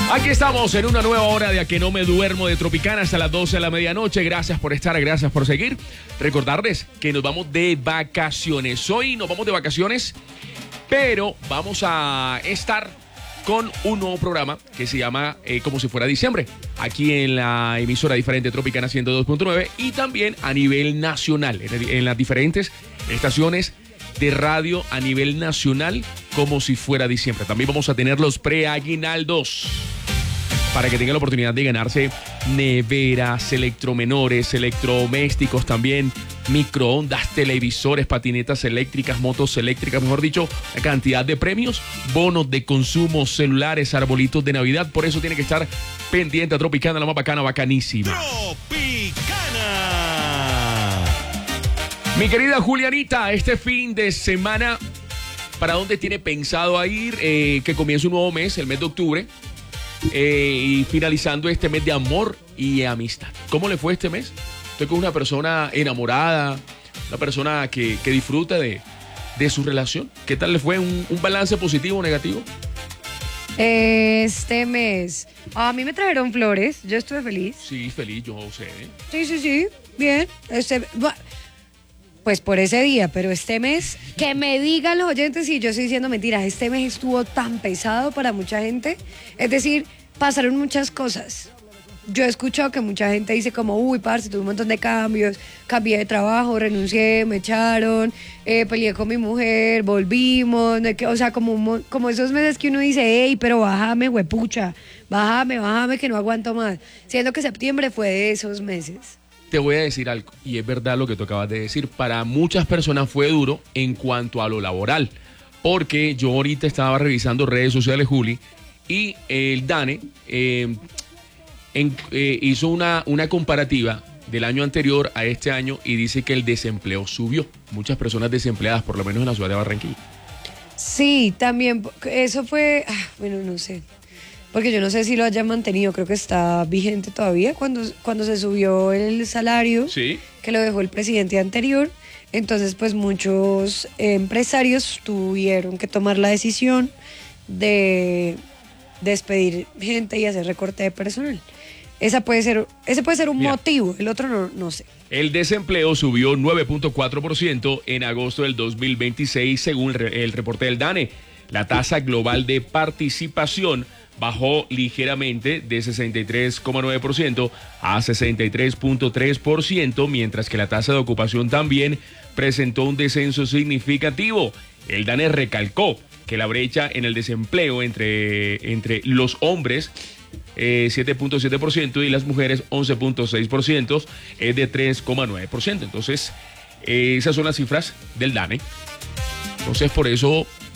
Aquí estamos en una nueva hora de A Que No Me Duermo de Tropicana hasta las 12 de la medianoche. Gracias por estar, gracias por seguir. Recordarles que nos vamos de vacaciones. Hoy nos vamos de vacaciones, pero vamos a estar con un nuevo programa que se llama Como si fuera diciembre, aquí en la emisora diferente Tropicana 102.9 y también a nivel nacional, en las diferentes estaciones de radio a nivel nacional, como si fuera diciembre. También vamos a tener los preaguinaldos para que tengan la oportunidad de ganarse neveras, electromenores, electrodomésticos también, microondas, televisores, patinetas eléctricas, motos eléctricas, mejor dicho, una cantidad de premios, bonos de consumo, celulares, arbolitos de Navidad. Por eso tiene que estar pendiente a Tropicana, la más bacana, bacanísima. Tropicana. Mi querida Julianita, este fin de semana, ¿para dónde tiene pensado a ir? Que comienza un nuevo mes, el mes de octubre. Y finalizando este mes de amor y amistad. ¿Cómo le fue este mes? Estoy con una persona enamorada, una persona que disfruta de su relación. ¿Qué tal le fue? ¿Un balance positivo o negativo? Este mes, a mí me trajeron flores, yo estuve feliz. Sí, feliz, yo sé. Sí, bien. Pues por ese día, pero este mes, que me digan los oyentes si yo estoy diciendo mentiras, este mes estuvo tan pesado para mucha gente, es decir, pasaron muchas cosas. Yo he escuchado que mucha gente dice como, uy, parce, tuve un montón de cambios, cambié de trabajo, renuncié, me echaron, peleé con mi mujer, volvimos, o sea, como esos meses que uno dice, hey, pero bájame, huepucha, bájame, que no aguanto más, siendo que septiembre fue de esos meses. Te voy a decir algo, y es verdad lo que tú acabas de decir. Para muchas personas fue duro en cuanto a lo laboral, porque yo ahorita estaba revisando redes sociales, Juli, y el DANE hizo una comparativa del año anterior a este año y dice que el desempleo subió. Muchas personas desempleadas, por lo menos en la ciudad de Barranquilla. Sí, también, eso fue, bueno, no sé. Porque yo no sé si lo hayan mantenido, creo que está vigente todavía cuando se subió el salario, sí, que lo dejó el presidente anterior. Entonces, pues muchos empresarios tuvieron que tomar la decisión de despedir gente y hacer recorte de personal. Ese puede ser un motivo, el otro no sé. El desempleo subió 9.4% en agosto del 2026, según el reporte del DANE. La tasa global de participación bajó ligeramente de 63,9% a 63,3%, mientras que la tasa de ocupación también presentó un descenso significativo. El DANE recalcó que la brecha en el desempleo entre los hombres 7.7% y las mujeres 11.6% es de 3,9%. Entonces, esas son las cifras del DANE. Entonces, por eso